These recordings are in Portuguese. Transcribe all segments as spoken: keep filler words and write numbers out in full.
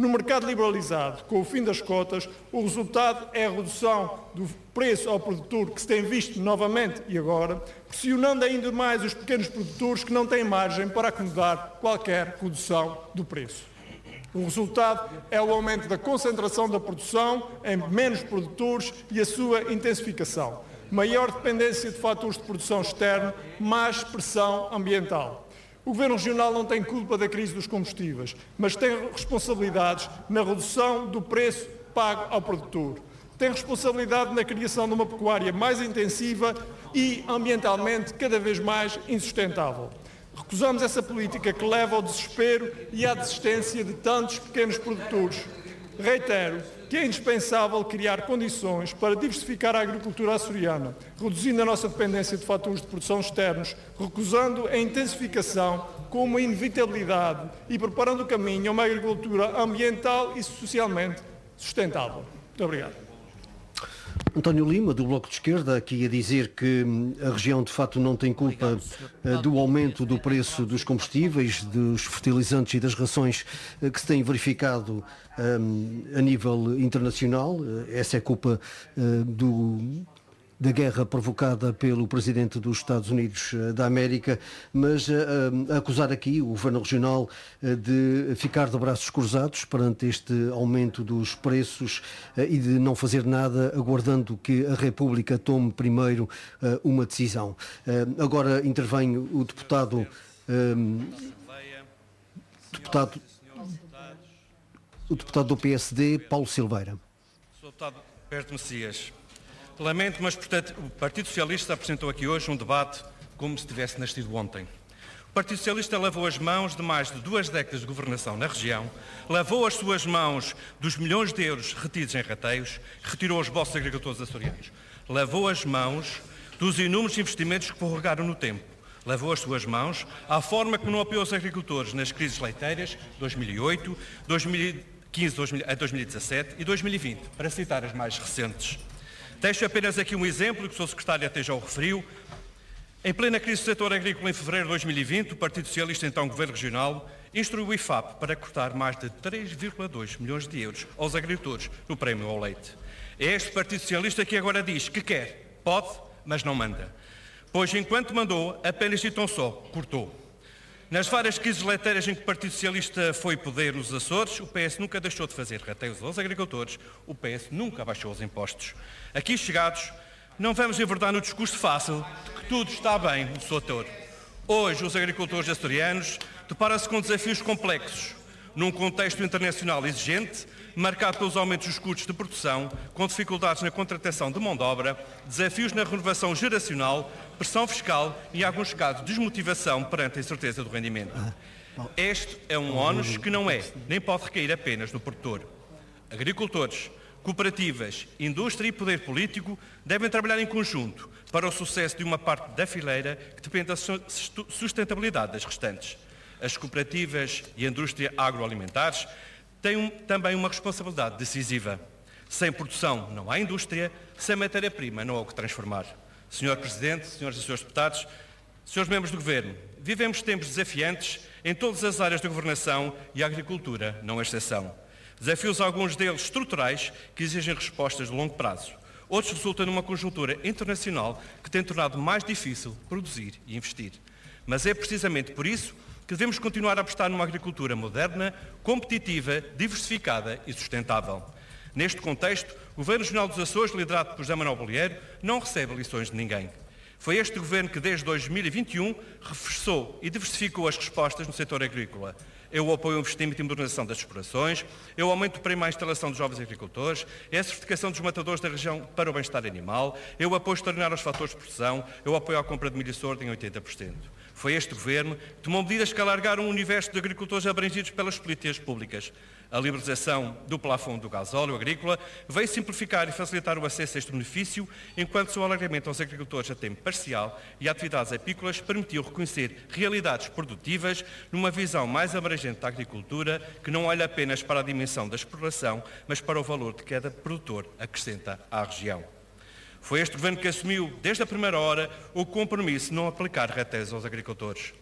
No mercado liberalizado, com o fim das cotas, o resultado é a redução do preço ao produtor que se tem visto novamente e agora, pressionando ainda mais os pequenos produtores que não têm margem para acomodar qualquer redução do preço. O resultado é o aumento da concentração da produção em menos produtores e a sua intensificação. Maior dependência de fatores de produção externa, mais pressão ambiental. O Governo Regional não tem culpa da crise dos combustíveis, mas tem responsabilidades na redução do preço pago ao produtor. Tem responsabilidade na criação de uma pecuária mais intensiva e ambientalmente cada vez mais insustentável. Recusamos essa política que leva ao desespero e à desistência de tantos pequenos produtores. Reitero que é indispensável criar condições para diversificar a agricultura açoriana, reduzindo a nossa dependência de fatores de produção externos, recusando a intensificação como uma inevitabilidade e preparando o caminho a uma agricultura ambiental e socialmente sustentável. Muito obrigado. António Lima, do Bloco de Esquerda, aqui a dizer que a região de facto não tem culpa do aumento do preço dos combustíveis, dos fertilizantes e das rações que se tem verificado um, a nível internacional. Essa é culpa uh, do... da guerra provocada pelo Presidente dos Estados Unidos da América, mas uh, uh, acusar aqui o Governo Regional uh, de ficar de braços cruzados perante este aumento dos preços uh, e de não fazer nada, aguardando que a República tome primeiro uh, uma decisão. Uh, agora intervém o deputado... Um, deputado o deputado do P S D, Paulo Silveira. Senhor Deputado Berto Messias, lamento, mas portanto, o Partido Socialista apresentou aqui hoje um debate como se tivesse nascido ontem. O Partido Socialista lavou as mãos de mais de duas décadas de governação na região, lavou as suas mãos dos milhões de euros retidos em rateios, retirou aos bolsos agricultores açorianos, lavou as mãos dos inúmeros investimentos que prorrogaram no tempo, lavou as suas mãos à forma como não apoiou os agricultores nas crises leiteiras dois mil e oito, dois mil e quinze a dois mil e dezassete e dois mil e vinte, para citar as mais recentes. Deixo apenas aqui um exemplo que o Senhor Secretário até já o referiu. Em plena crise do setor agrícola em fevereiro de dois mil e vinte, o Partido Socialista, então Governo Regional, instruiu o I F A P para cortar mais de três vírgula dois milhões de euros aos agricultores no prémio ao leite. É este Partido Socialista que agora diz que quer, pode, mas não manda. Pois enquanto mandou, apenas e tão só cortou. Nas várias crises leiteiras em que o Partido Socialista foi poder nos Açores, o P S nunca deixou de fazer rateios aos agricultores, o P S nunca baixou os impostos. Aqui chegados, não vamos enverdar no discurso fácil de que tudo está bem no seu setor. Hoje, os agricultores açorianos deparam-se com desafios complexos, num contexto internacional exigente, marcado pelos aumentos dos custos de produção, com dificuldades na contratação de mão de obra, desafios na renovação geracional, pressão fiscal e, em alguns casos, desmotivação perante a incerteza do rendimento. Este é um ónus que não é, nem pode recair apenas no produtor. Agricultores, cooperativas, indústria e poder político devem trabalhar em conjunto para o sucesso de uma parte da fileira que depende da sustentabilidade das restantes. As cooperativas e a indústria agroalimentares têm um, também uma responsabilidade decisiva. Sem produção não há indústria, sem matéria-prima não há o que transformar. senhor Presidente, senhoras e senhores deputados, senhores membros do Governo, vivemos tempos desafiantes em todas as áreas da governação e a agricultura não é exceção. Desafios, alguns deles estruturais, que exigem respostas de longo prazo. Outros resultam numa conjuntura internacional que tem tornado mais difícil produzir e investir. Mas é precisamente por isso que devemos continuar a apostar numa agricultura moderna, competitiva, diversificada e sustentável. Neste contexto, o Governo Regional dos Açores, liderado por José Manuel Bolieiro, não recebe lições de ninguém. Foi este Governo que, desde dois mil e vinte e um, reforçou e diversificou as respostas no setor agrícola. É o apoio ao investimento e modernização das explorações, é o aumento do prémio à instalação dos jovens agricultores, é a certificação dos matadores da região para o bem-estar animal, é o apoio extraordinário aos fatores de produção, é o apoio à compra de milho e sorgo em oitenta por cento. Foi este Governo que tomou medidas que alargaram o universo de agricultores abrangidos pelas políticas públicas. A liberalização do plafond do gasóleo agrícola veio simplificar e facilitar o acesso a este benefício, enquanto o seu alargamento aos agricultores a tempo parcial e atividades apícolas permitiu reconhecer realidades produtivas numa visão mais abrangente da agricultura, que não olha apenas para a dimensão da exploração, mas para o valor que cada produtor acrescenta à região. Foi este Governo que assumiu, desde a primeira hora, o compromisso de não aplicar rateios aos agricultores.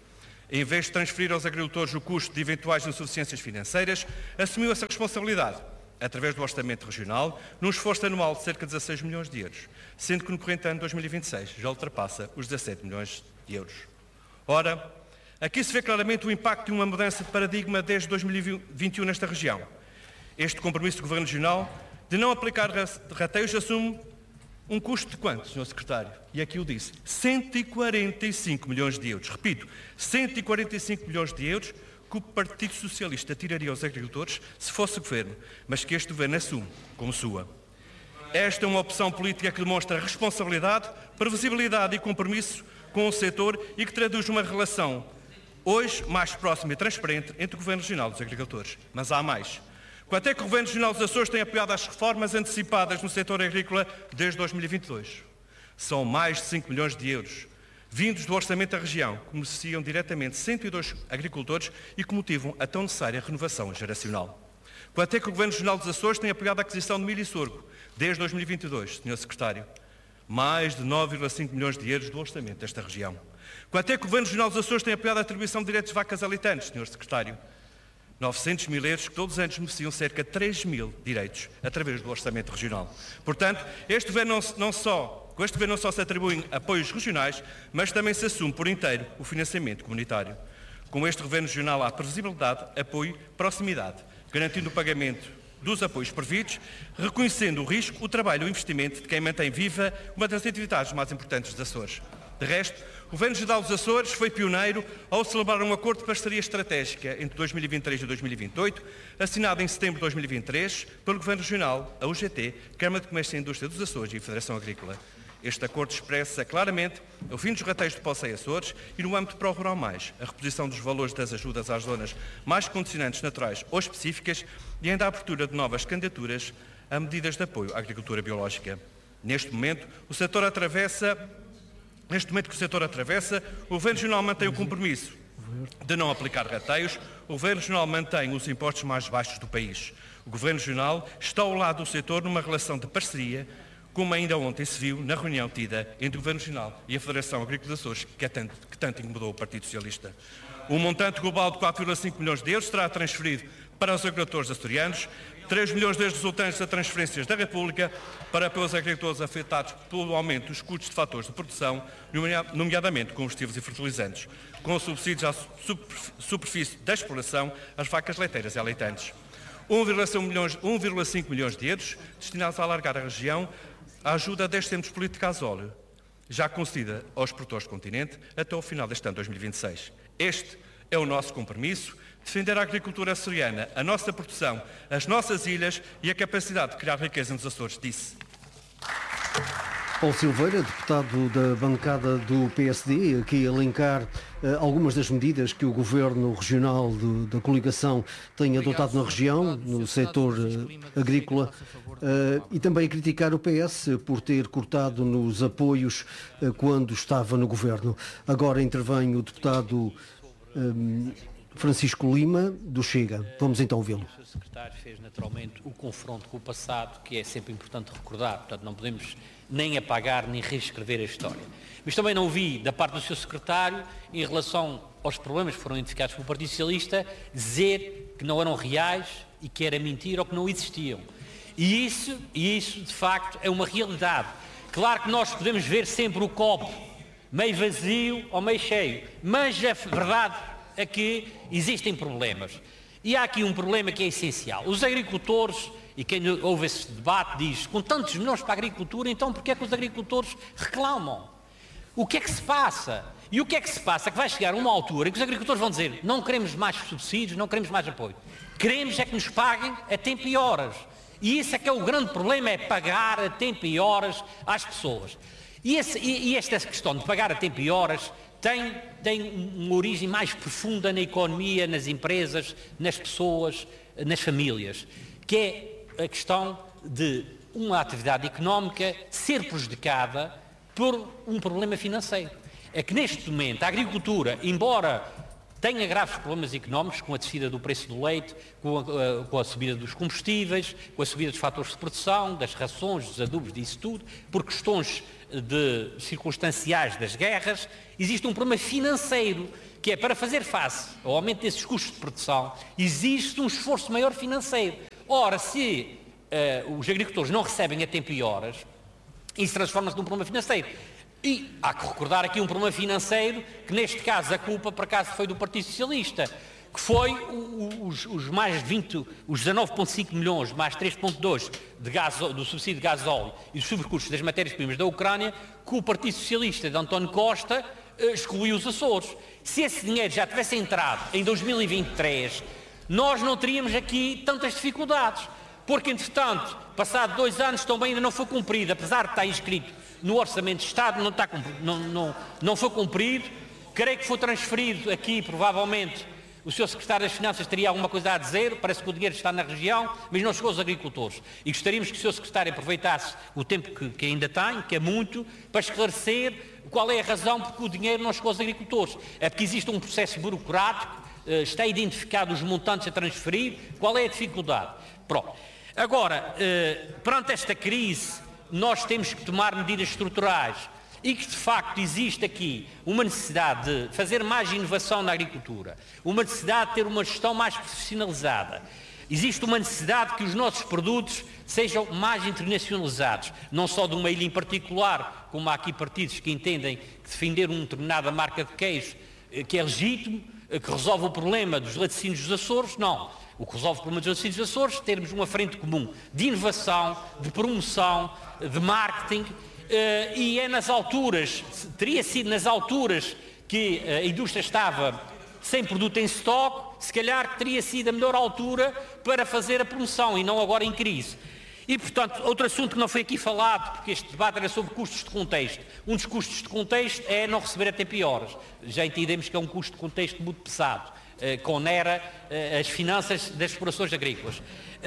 Em vez de transferir aos agricultores o custo de eventuais insuficiências financeiras, assumiu essa responsabilidade, através do Orçamento Regional, num esforço anual de cerca de dezasseis milhões de euros, sendo que no corrente ano dois mil e vinte e seis já ultrapassa os dezassete milhões de euros. Ora, aqui se vê claramente o impacto de uma mudança de paradigma desde dois mil e vinte e um nesta região. Este compromisso do Governo Regional de não aplicar rateios assume um custo de quanto, senhor Secretário? E aqui o disse, cento e quarenta e cinco milhões de euros. Repito, cento e quarenta e cinco milhões de euros que o Partido Socialista tiraria aos agricultores se fosse governo, mas que este governo assume como sua. Esta é uma opção política que demonstra responsabilidade, previsibilidade e compromisso com o setor e que traduz uma relação hoje mais próxima e transparente entre o Governo Regional e os agricultores. Mas há mais. Quanto é que o Governo Regional dos Açores tem apoiado as reformas antecipadas no setor agrícola desde dois mil e vinte e dois? São mais de cinco milhões de euros, vindos do orçamento da região, que beneficiam diretamente cento e dois agricultores e que motivam a tão necessária renovação geracional. Quanto é que o Governo Regional dos Açores tem apoiado a aquisição de milho e sorgo desde dois mil e vinte e dois, senhor Secretário? Mais de nove vírgula cinco milhões de euros do orçamento desta região. Quanto é que o Governo Regional dos Açores tem apoiado a atribuição de direitos de vacas a leiteiros, senhor Secretário? novecentos mil euros que todos os anos beneficiam cerca de três mil direitos através do Orçamento Regional. Portanto, este governo não, não só, com este governo não só se atribuem apoios regionais, mas também se assume por inteiro o financiamento comunitário. Com este Governo Regional há previsibilidade, apoio, proximidade, garantindo o pagamento dos apoios previstos, reconhecendo o risco, o trabalho e o investimento de quem mantém viva uma das atividades mais importantes dos Açores. De resto, o Governo Regional dos Açores foi pioneiro ao celebrar um acordo de parceria estratégica entre dois mil e vinte e três e dois mil e vinte e oito, assinado em setembro de dois mil e vinte e três pelo Governo Regional, a U G T, Câmara de Comércio e Indústria dos Açores e a Federação Agrícola. Este acordo expressa claramente o fim dos rateios de Poça e Açores e, no âmbito Pro Rural Mais, a reposição dos valores das ajudas às zonas mais condicionantes naturais ou específicas e ainda a abertura de novas candidaturas a medidas de apoio à agricultura biológica. Neste momento, o setor atravessa Neste momento que o setor atravessa, o Governo Regional mantém o compromisso de não aplicar rateios, o Governo Regional mantém os impostos mais baixos do país. O Governo Regional está ao lado do setor numa relação de parceria, como ainda ontem se viu na reunião tida entre o Governo Regional e a Federação Agrícola dos Açores, que, é tanto, que tanto incomodou o Partido Socialista. Um montante global de quatro vírgula cinco milhões de euros será transferido para os agricultores açorianos, três milhões desde resultantes de transferências da República para pelos agricultores afetados pelo aumento dos custos de fatores de produção, nomeadamente combustíveis e fertilizantes, com subsídios à superfície da exploração, às vacas leiteiras e a leiteiros. um vírgula cinco milhões de euros destinados a alargar a região a ajuda dez cêntimos por litro de gasóleo, já concedida aos produtores do continente até ao final deste ano dois mil e vinte e seis. Este é o nosso compromisso, defender a agricultura açoriana, a nossa produção, as nossas ilhas e a capacidade de criar riqueza nos Açores, disse. Paulo Silveira, deputado da bancada do P S D, aqui a elencar uh, algumas das medidas que o Governo Regional de, da coligação tem adotado na região, no setor uh, agrícola, uh, e também a criticar o P S por ter cortado nos apoios uh, quando estava no Governo. Agora intervém o deputado um, Francisco Lima, do Chega. Vamos então ouvi-lo. O senhor Secretário fez naturalmente o confronto com o passado, que é sempre importante recordar, portanto não podemos nem apagar nem reescrever a história. Mas também não ouvi da parte do senhor Secretário, em relação aos problemas que foram identificados pelo Partido Socialista, dizer que não eram reais e que era mentira ou que não existiam. E isso, e isso de facto é uma realidade. Claro que nós podemos ver sempre o copo meio vazio ou meio cheio, mas a verdade é que existem problemas. E há aqui um problema que é essencial. Os agricultores, e quem ouve esse debate diz, com tantos milhões para a agricultura, então porquê é que os agricultores reclamam? O que é que se passa? E o que é que se passa? Que vai chegar uma altura em que os agricultores vão dizer, não queremos mais subsídios, não queremos mais apoio. Queremos é que nos paguem a tempo e horas. E isso é que é o grande problema, é pagar a tempo e horas às pessoas. E, esse, e, e esta questão de pagar a tempo e horas tem, tem uma origem mais profunda na economia, nas empresas, nas pessoas, nas famílias, que é a questão de uma atividade económica ser prejudicada por um problema financeiro. É que neste momento a agricultura, embora tem graves problemas económicos com a descida do preço do leite, com a, com a subida dos combustíveis, com a subida dos fatores de produção, das rações, dos adubos, disso tudo, por questões de circunstanciais das guerras. Existe um problema financeiro, que é para fazer face ao aumento desses custos de produção, existe um esforço maior financeiro. Ora, se uh, os agricultores não recebem a tempo e horas, isso transforma-se num problema financeiro. E há que recordar aqui um problema financeiro, que neste caso a culpa, por acaso, foi do Partido Socialista, que foi os, os mais de vinte, os dezanove vírgula cinco milhões, mais três vírgula dois de gás, do subsídio de gasóleo e dos subrecursos das matérias-primas da Ucrânia, que o Partido Socialista de António Costa eh, excluiu os Açores. Se esse dinheiro já tivesse entrado em dois mil e vinte e três, nós não teríamos aqui tantas dificuldades, porque, entretanto, passado dois anos, também ainda não foi cumprido, apesar de estar inscrito no Orçamento de Estado, não, está, não, não, não foi cumprido. Creio que foi transferido aqui, provavelmente, o senhor Secretário das Finanças teria alguma coisa a dizer, parece que o dinheiro está na região, mas não chegou aos agricultores. E gostaríamos que o senhor Secretário aproveitasse o tempo que, que ainda tem, que é muito, para esclarecer qual é a razão porque o dinheiro não chegou aos agricultores. É porque existe um processo burocrático, está identificado os montantes a transferir, qual é a dificuldade? Pronto. Agora, perante esta crise, nós temos que tomar medidas estruturais e que, de facto, existe aqui uma necessidade de fazer mais inovação na agricultura, uma necessidade de ter uma gestão mais profissionalizada. Existe uma necessidade que os nossos produtos sejam mais internacionalizados, não só de uma ilha em particular, como há aqui partidos que entendem que defender uma determinada marca de queijo, que é legítimo, que resolve o problema dos laticínios dos Açores, não. O que resolve o problema dos laticínios dos Açores é termos uma frente comum de inovação, de promoção, de marketing, e é nas alturas, teria sido nas alturas que a indústria estava sem produto em estoque, se calhar teria sido a melhor altura para fazer a promoção e não agora em crise. E, portanto, outro assunto que não foi aqui falado, porque este debate era sobre custos de contexto. Um dos custos de contexto é não receber a tempo e horas. Já entendemos que é um custo de contexto muito pesado, que onera as finanças das explorações agrícolas.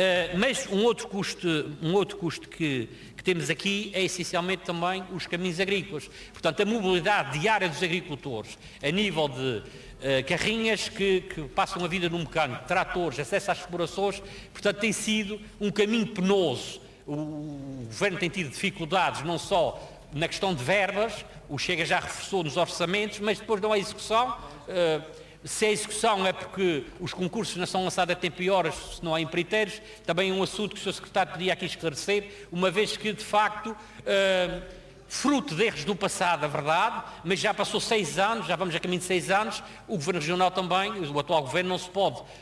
Mas um outro custo, um outro custo que, que temos aqui é essencialmente também os caminhos agrícolas. Portanto, a mobilidade diária dos agricultores, a nível de Uh, carrinhas que, que passam a vida num mecânico, tratores, acesso às explorações, portanto tem sido um caminho penoso. O, o Governo tem tido dificuldades não só na questão de verbas, o Chega já reforçou nos orçamentos, mas depois não há execução. Uh, se a execução é porque os concursos não são lançados a tempo e horas, se não há empreiteiros, também é um assunto que o senhor Secretário podia aqui esclarecer, uma vez que de facto... Uh, fruto de erros do passado, a verdade, mas já passou seis anos, já vamos a caminho de seis anos, o Governo Regional também, o atual Governo não se pode, uh,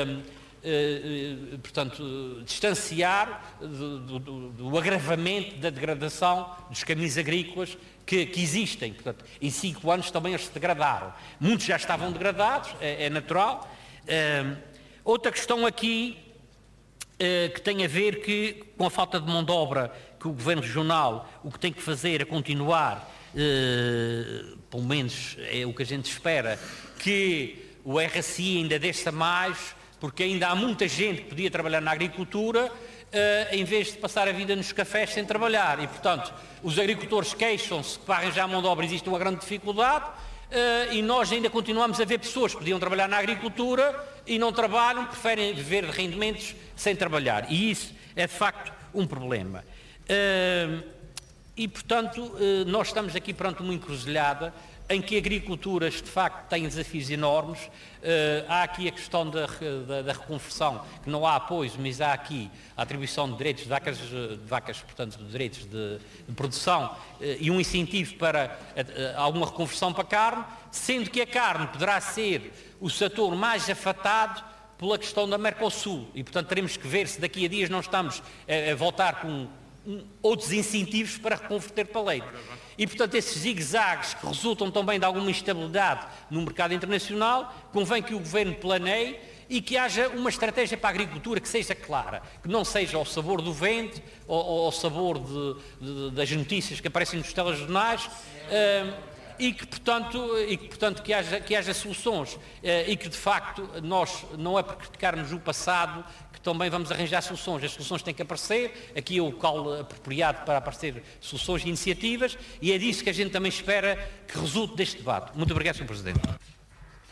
uh, portanto, uh, distanciar do, do, do agravamento da degradação dos caminhos agrícolas que, que existem. Portanto, em cinco anos também eles se degradaram. Muitos já estavam degradados, é, é natural. Uh, outra questão aqui, uh, que tem a ver que, com a falta de mão de obra, que o Governo Regional o que tem que fazer é continuar, eh, pelo menos é o que a gente espera, que o R S I ainda desça mais, porque ainda há muita gente que podia trabalhar na agricultura, eh, em vez de passar a vida nos cafés sem trabalhar. E, portanto, os agricultores queixam-se que para arranjar mão de obra existe uma grande dificuldade, eh, e nós ainda continuamos a ver pessoas que podiam trabalhar na agricultura e não trabalham, preferem viver de rendimentos sem trabalhar. E isso é, de facto, um problema. Uh, e, portanto, uh, nós estamos aqui perante uma encruzilhada em que agriculturas, de facto, têm desafios enormes. Uh, há aqui a questão da, da, da reconversão, que não há apoio, mas há aqui a atribuição de direitos de vacas, de vacas portanto, de direitos de, de produção uh, e um incentivo para uh, alguma reconversão para a carne, sendo que a carne poderá ser o setor mais afetado pela questão da Mercosul. E, portanto, teremos que ver se daqui a dias não estamos a, a voltar com outros incentivos para reconverter para leite. E, portanto, esses zigue-zagues que resultam também de alguma instabilidade no mercado internacional, convém que o Governo planeie e que haja uma estratégia para a agricultura que seja clara, que não seja ao sabor do vento ou, ou ao sabor de, de, das notícias que aparecem nos telejornais, uh, e que, portanto, e que, portanto, que haja, que haja soluções, uh, e que, de facto, nós, não é por criticarmos o passado, também vamos arranjar soluções. As soluções têm que aparecer, aqui é o local apropriado para aparecer soluções e iniciativas, e é disso que a gente também espera que resulte deste debate. Muito obrigado, senhor Presidente.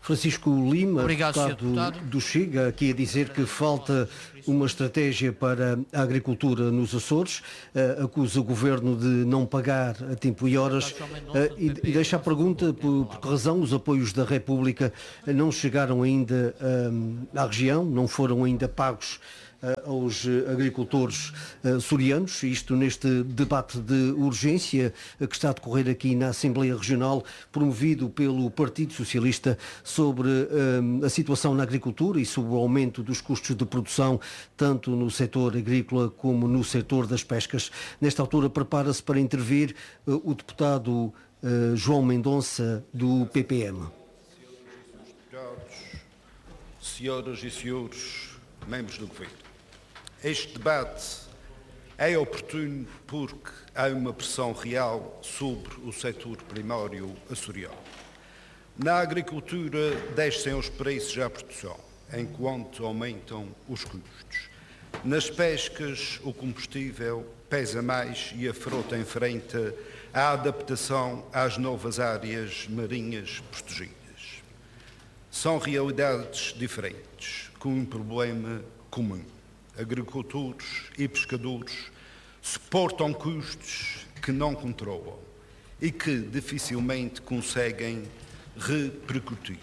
Francisco Lima, Obrigado, deputado, deputado do Chega, aqui a dizer que falta uma estratégia para a agricultura nos Açores, uh, acusa o Governo de não pagar a tempo e horas uh, e, e deixa a pergunta por, por que razão os apoios da República não chegaram ainda uh, à região, não foram ainda pagos aos agricultores açorianos, isto neste debate de urgência que está a decorrer aqui na Assembleia Regional, promovido pelo Partido Socialista, sobre um, a situação na agricultura e sobre o aumento dos custos de produção, tanto no setor agrícola como no setor das pescas. Nesta altura prepara-se para intervir uh, o deputado uh, João Mendonça, do P P M. Senhoras e senhores membros do Governo, este debate é oportuno porque há uma pressão real sobre o setor primário açoriano. Na agricultura descem os preços à produção, enquanto aumentam os custos. Nas pescas, o combustível pesa mais e a frota enfrenta a adaptação às novas áreas marinhas protegidas. São realidades diferentes, com um problema comum. Agricultores e pescadores suportam custos que não controlam e que dificilmente conseguem repercutir.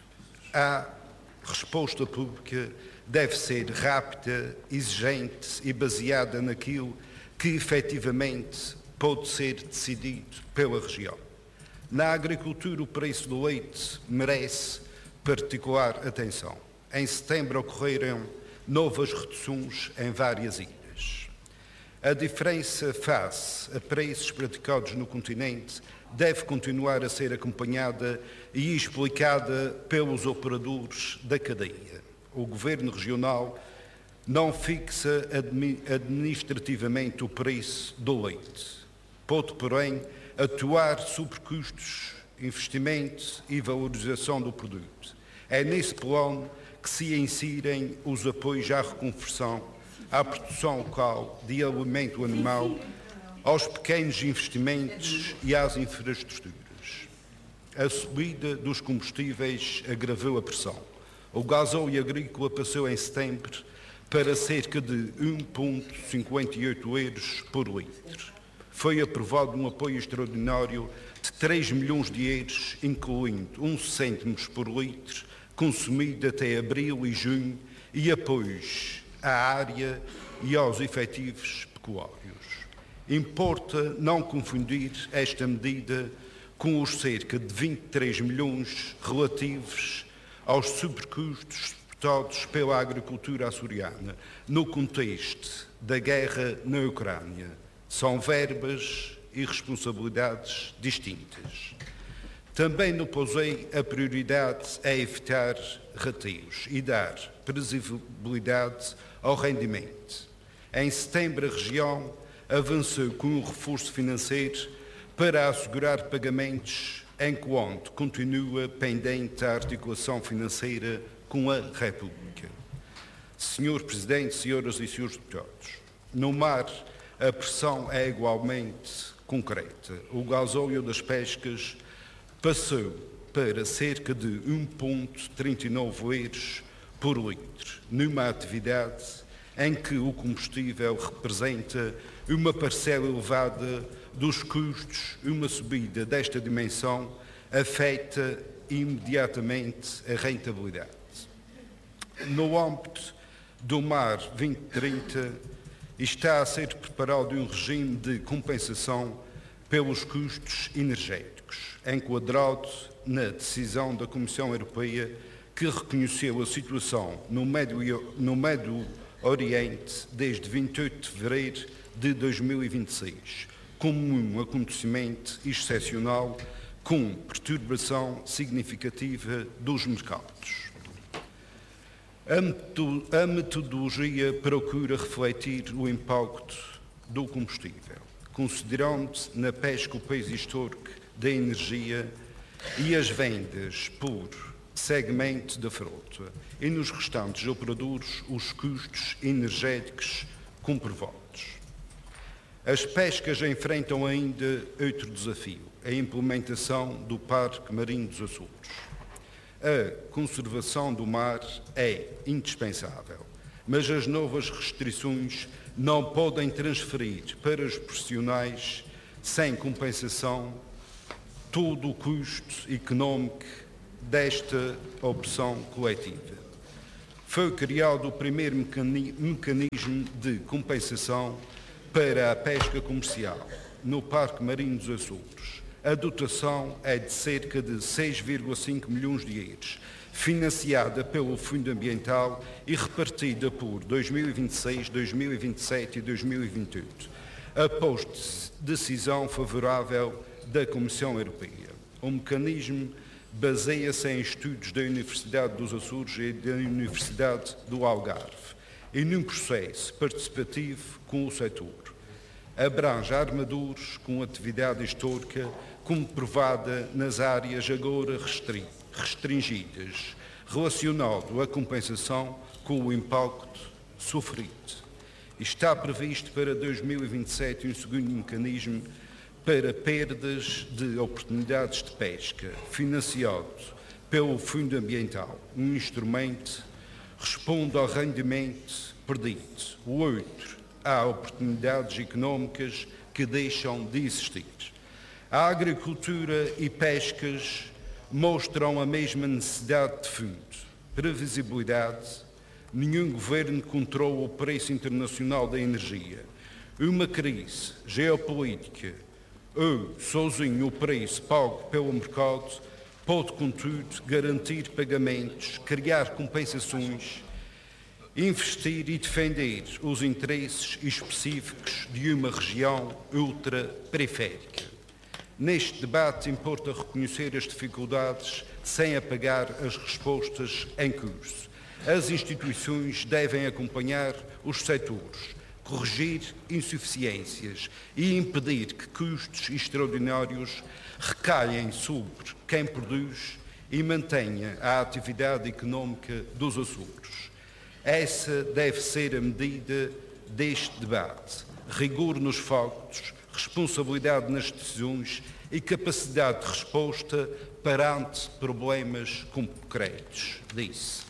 A resposta pública deve ser rápida, exigente e baseada naquilo que efetivamente pode ser decidido pela região. Na agricultura, o preço do leite merece particular atenção. Em setembro ocorreram novas reduções em várias ilhas. A diferença face a preços praticados no continente deve continuar a ser acompanhada e explicada pelos operadores da cadeia. O Governo Regional não fixa administrativamente o preço do leite. Pode, porém, atuar sobre custos, investimento e valorização do produto. É nesse plano que se inserem os apoios à reconversão, à produção local de alimento animal, aos pequenos investimentos e às infraestruturas. A subida dos combustíveis agravou a pressão. O gasóleo agrícola passou em setembro para cerca de um vírgula cinquenta e oito euros por litro. Foi aprovado um apoio extraordinário de três milhões de euros, incluindo uns cêntimos por litro, consumido até abril e junho, e apoios à área e aos efetivos pecuários. Importa não confundir esta medida com os cerca de vinte e três milhões relativos aos sobrecustos suportados pela agricultura açoriana no contexto da guerra na Ucrânia. São verbas e responsabilidades distintas. Também no POSEI a prioridade é evitar rateios e dar previsibilidade ao rendimento. Em setembro, a região avançou com um reforço financeiro para assegurar pagamentos, enquanto continua pendente a articulação financeira com a República. Senhor Presidente, senhoras e senhores deputados, no mar a pressão é igualmente concreta. O gasóleo das pescas passou para cerca de um vírgula trinta e nove euros por litro, numa atividade em que o combustível representa uma parcela elevada dos custos. Uma subida desta dimensão afeta imediatamente a rentabilidade. No âmbito do Mar vinte trinta, está a ser preparado um regime de compensação pelos custos energéticos, enquadrado na decisão da Comissão Europeia, que reconheceu a situação no Médio, no Médio Oriente desde vinte e oito de fevereiro de dois mil e vinte e seis, como um acontecimento excepcional com perturbação significativa dos mercados. A metodologia procura refletir o impacto do combustível, considerando-se na pesca o peso histórico da energia e as vendas por segmento da frota, e nos restantes operadores os custos energéticos comprovados. As pescas enfrentam ainda outro desafio, a implementação do Parque Marinho dos Açores. A conservação do mar é indispensável, mas as novas restrições não podem transferir para os profissionais, sem compensação, todo o custo económico desta opção coletiva. Foi criado o primeiro mecanismo de compensação para a pesca comercial no Parque Marinho dos Açores. A dotação é de cerca de seis vírgula cinco milhões de euros, financiada pelo Fundo Ambiental e repartida por dois mil e vinte e seis, dois mil e vinte e sete e dois mil e vinte e oito, após decisão favorável da Comissão Europeia. O mecanismo baseia-se em estudos da Universidade dos Açores e da Universidade do Algarve e num processo participativo com o setor. Abrange armadores com atividade histórica comprovada nas áreas agora restringidas, relacionado a compensação com o impacto sofrido. Está previsto para dois mil e vinte e sete um segundo mecanismo para perdas de oportunidades de pesca, financiado pelo Fundo Ambiental. Um instrumento responde ao rendimento perdido. O outro, há oportunidades económicas que deixam de existir. A agricultura e pescas mostram a mesma necessidade de fundo, previsibilidade. Nenhum governo controla o preço internacional da energia. Uma crise geopolítica ou sozinho o preço pago pelo mercado pode, contudo, garantir pagamentos, criar compensações, investir e defender os interesses específicos de uma região ultraperiférica. Neste debate importa reconhecer as dificuldades sem apagar as respostas em curso. As instituições devem acompanhar os setores, corrigir insuficiências e impedir que custos extraordinários recaiem sobre quem produz e mantenha a atividade económica dos Açores. Essa deve ser a medida deste debate. Rigor nos factos, responsabilidade nas decisões e capacidade de resposta perante problemas concretos. Disse.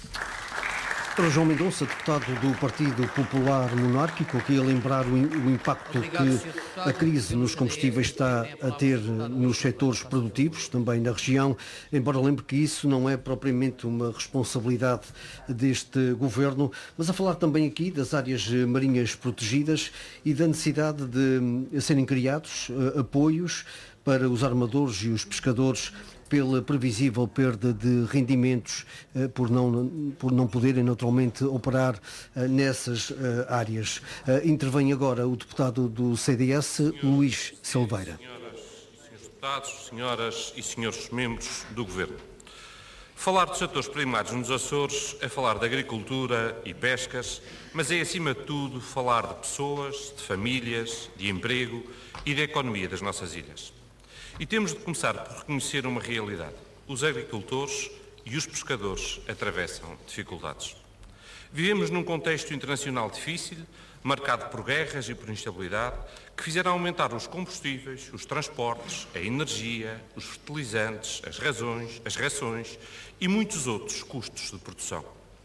Para João Mendonça, deputado do Partido Popular Monárquico, aqui a lembrar o, o impacto que a crise nos combustíveis está a ter nos setores produtivos, também na região, embora lembre que isso não é propriamente uma responsabilidade deste governo, mas a falar também aqui das áreas marinhas protegidas e da necessidade de serem criados uh, apoios para os armadores e os pescadores pela previsível perda de rendimentos eh, por, não, por não poderem naturalmente operar eh, nessas eh, áreas. Eh, intervém agora o deputado do C D S, senhoras, Luís Silveira. Senhoras e senhores deputados, senhoras e senhores membros do Governo. Falar dos setores primários nos Açores é falar de agricultura e pescas, mas é acima de tudo falar de pessoas, de famílias, de emprego e da economia das nossas ilhas. E temos de começar por reconhecer uma realidade. Os agricultores e os pescadores atravessam dificuldades. Vivemos num contexto internacional difícil, marcado por guerras e por instabilidade, que fizeram aumentar os combustíveis, os transportes, a energia, os fertilizantes, as rações, as rações e muitos outros custos de produção.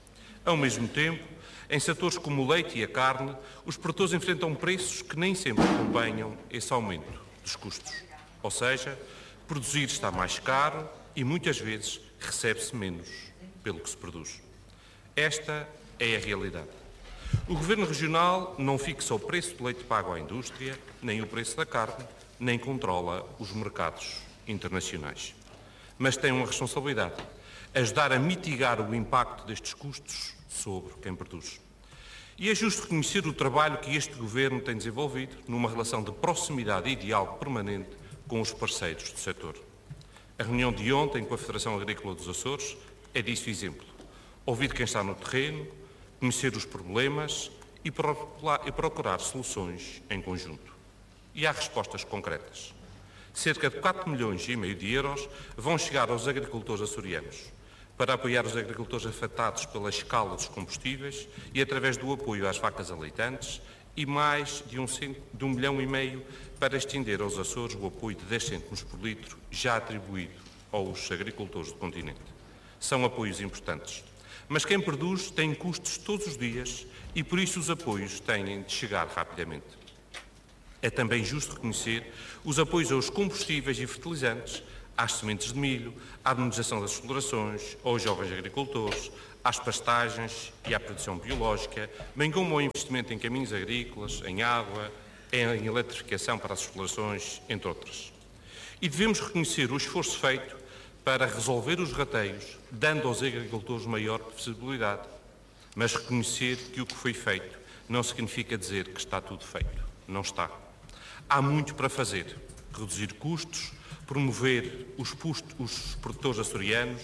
Ao mesmo tempo, em setores como o leite e a carne, os produtores enfrentam preços que nem sempre acompanham esse aumento dos custos. Ou seja, produzir está mais caro e muitas vezes recebe-se menos pelo que se produz. Esta é a realidade. O Governo Regional não fixa o preço do leite pago à indústria, nem o preço da carne, nem controla os mercados internacionais. Mas tem uma responsabilidade: ajudar a mitigar o impacto destes custos sobre quem produz. E é justo reconhecer o trabalho que este Governo tem desenvolvido numa relação de proximidade e diálogo permanente com os parceiros do setor. A reunião de ontem com a Federação Agrícola dos Açores é disso exemplo. Ouvir quem está no terreno, conhecer os problemas e procurar soluções em conjunto. E há respostas concretas. Cerca de quatro milhões e meio de euros vão chegar aos agricultores açorianos para apoiar os agricultores afetados pela escala dos combustíveis e através do apoio às vacas aleitantes, e mais de um, de um milhão e meio para estender aos Açores o apoio de dez cêntimos por litro já atribuído aos agricultores do continente. São apoios importantes. Mas quem produz tem custos todos os dias e por isso os apoios têm de chegar rapidamente. É também justo reconhecer os apoios aos combustíveis e fertilizantes, às sementes de milho, à administração das explorações, aos jovens agricultores, às pastagens e à produção biológica, bem como ao investimento em caminhos agrícolas, em água, em eletrificação para as explorações, entre outras. E devemos reconhecer o esforço feito para resolver os rateios, dando aos agricultores maior visibilidade, mas reconhecer que o que foi feito não significa dizer que está tudo feito. Não está. Há muito para fazer. Reduzir custos, promover os, os produtores açorianos,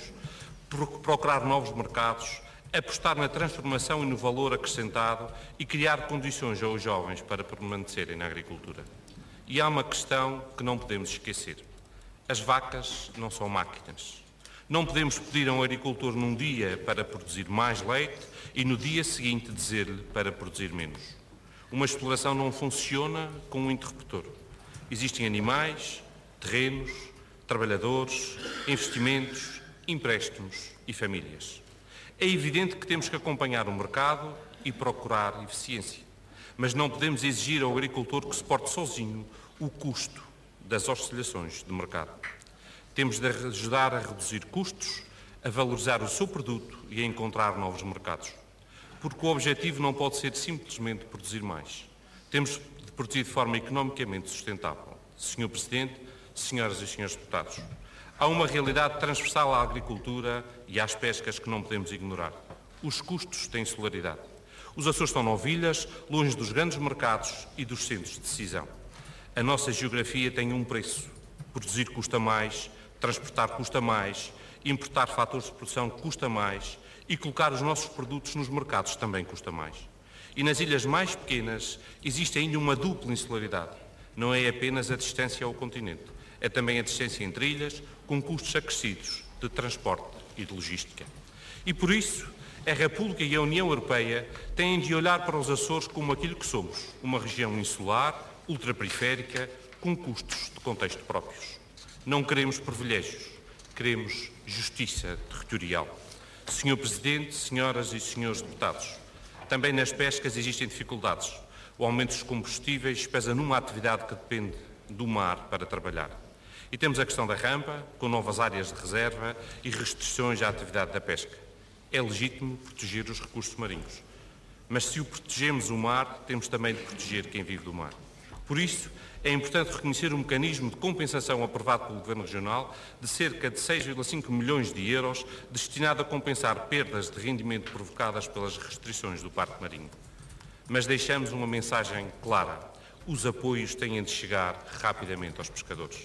procurar novos mercados, apostar na transformação e no valor acrescentado e criar condições aos jovens para permanecerem na agricultura. E há uma questão que não podemos esquecer. As vacas não são máquinas. Não podemos pedir a um agricultor num dia para produzir mais leite e no dia seguinte dizer-lhe para produzir menos. Uma exploração não funciona com um interruptor. Existem animais, terrenos, trabalhadores, investimentos, empréstimos e famílias. É evidente que temos que acompanhar o mercado e procurar eficiência, mas não podemos exigir ao agricultor que suporte sozinho o custo das oscilações de mercado. Temos de ajudar a reduzir custos, a valorizar o seu produto e a encontrar novos mercados. Porque o objetivo não pode ser simplesmente produzir mais. Temos de produzir de forma economicamente sustentável. senhor Presidente, senhoras e senhores deputados, há uma realidade transversal à agricultura e às pescas que não podemos ignorar. Os custos têm solaridade. Os Açores estão novilhas, longe dos grandes mercados e dos centros de decisão. A nossa geografia tem um preço. Produzir custa mais, transportar custa mais, importar fatores de produção custa mais e colocar os nossos produtos nos mercados também custa mais. E nas ilhas mais pequenas existe ainda uma dupla insularidade. Não é apenas a distância ao continente, é também a distância entre ilhas, com custos acrescidos de transporte e de logística. E por isso, a República e a União Europeia têm de olhar para os Açores como aquilo que somos, uma região insular, ultraperiférica, com custos de contexto próprios. Não queremos privilégios, queremos justiça territorial. senhor Presidente, senhoras e senhores deputados, também nas pescas existem dificuldades. O aumento dos combustíveis pesa numa atividade que depende do mar para trabalhar. E temos a questão da rampa, com novas áreas de reserva e restrições à atividade da pesca. É legítimo proteger os recursos marinhos. Mas se o protegemos o mar, temos também de proteger quem vive do mar. Por isso, é importante reconhecer o mecanismo de compensação aprovado pelo Governo Regional de cerca de seis vírgula cinco milhões de euros destinado a compensar perdas de rendimento provocadas pelas restrições do Parque Marinho. Mas deixamos uma mensagem clara. Os apoios têm de chegar rapidamente aos pescadores.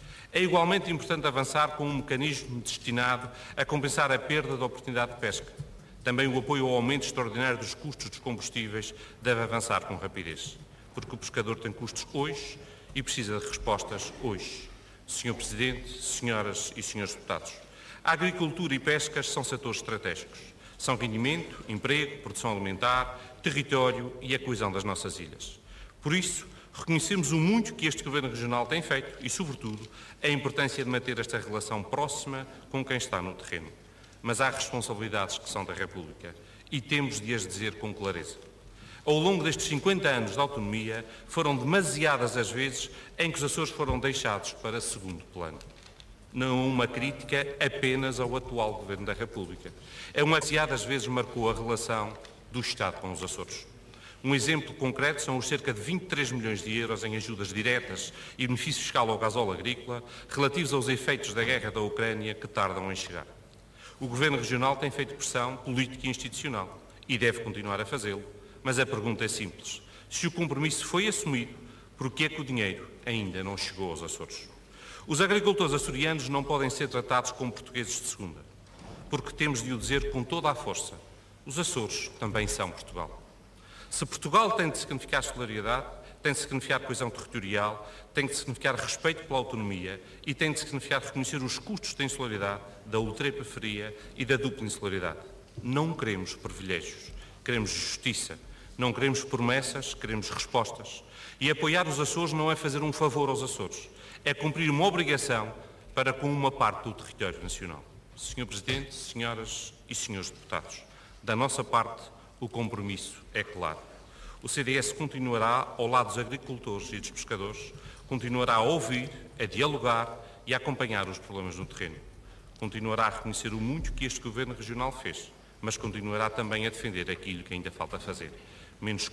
É igualmente importante avançar com um mecanismo destinado a compensar a perda de oportunidade de pesca. Também o apoio ao aumento extraordinário dos custos dos combustíveis deve avançar com rapidez, porque o pescador tem custos hoje e precisa de respostas hoje. senhor Presidente, senhoras e senhores deputados, a agricultura e pescas são setores estratégicos. São rendimento, emprego, produção alimentar, território e a coesão das nossas ilhas. Por isso, reconhecemos o muito que este Governo Regional tem feito e, sobretudo, a importância de manter esta relação próxima com quem está no terreno. Mas há responsabilidades que são da República e temos de as dizer com clareza. Ao longo destes cinquenta anos de autonomia, foram demasiadas as vezes em que os Açores foram deixados para segundo plano. Não uma crítica apenas ao atual Governo da República. É uma demasiadas vezes marcou a relação do Estado com os Açores. Um exemplo concreto são os cerca de vinte e três milhões de euros em ajudas diretas e benefício fiscal ao gasóleo agrícola relativos aos efeitos da guerra da Ucrânia que tardam em chegar. O Governo Regional tem feito pressão política e institucional e deve continuar a fazê-lo, mas a pergunta é simples. Se o compromisso foi assumido, por que é que o dinheiro ainda não chegou aos Açores? Os agricultores açorianos não podem ser tratados como portugueses de segunda, porque temos de o dizer com toda a força. Os Açores também são Portugal. Se Portugal tem de significar solidariedade, tem de significar coesão territorial, tem de significar respeito pela autonomia e tem de significar reconhecer os custos da insularidade, da ultraperiferia e da dupla insularidade. Não queremos privilégios, queremos justiça. Não queremos promessas, queremos respostas. E apoiar os Açores não é fazer um favor aos Açores, é cumprir uma obrigação para com uma parte do território nacional. senhor Presidente, senhoras e senhores deputados, da nossa parte, o compromisso é claro. O C D S continuará ao lado dos agricultores e dos pescadores, continuará a ouvir, a dialogar e a acompanhar os problemas no terreno. Continuará a reconhecer o muito que este Governo Regional fez, mas continuará também a defender aquilo que ainda falta fazer. Menos